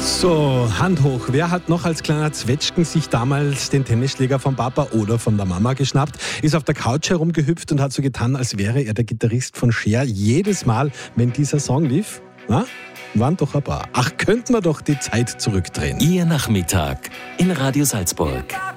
So, Hand hoch. Wer hat noch als kleiner Zwetschgen sich damals den Tennisschläger vom Papa oder von der Mama geschnappt, ist auf der Couch herumgehüpft und hat so getan, als wäre er der Gitarrist von Cher. Jedes Mal, wenn dieser Song lief, waren doch ein paar. Ach, könnten wir doch die Zeit zurückdrehen. Ihr Nachmittag in Radio Salzburg.